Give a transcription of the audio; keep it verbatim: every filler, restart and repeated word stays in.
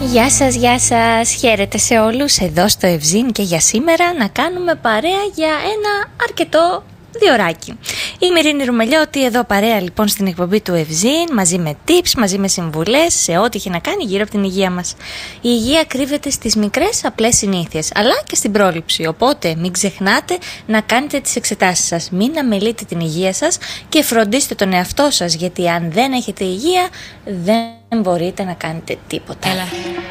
Γεια σας, γεια σας, χαίρετε σε όλους εδώ στο Ευζήν και για σήμερα να κάνουμε παρέα για ένα αρκετό διωράκι. Είμαι η Ειρήνη Ρουμελιώτη, εδώ παρέα λοιπόν στην εκπομπή του Ευζήν, μαζί με tips, μαζί με συμβουλές σε ό,τι έχει να κάνει γύρω από την υγεία μας. Η υγεία κρύβεται στις μικρές απλές συνήθειες, αλλά και στην πρόληψη, οπότε μην ξεχνάτε να κάνετε τις εξετάσεις σας, μην αμελείτε την υγεία σας και φροντίστε τον εαυτό σας, γιατί αν δεν έχετε υγεία δεν μπορείτε να κάνετε τίποτα. Έλα.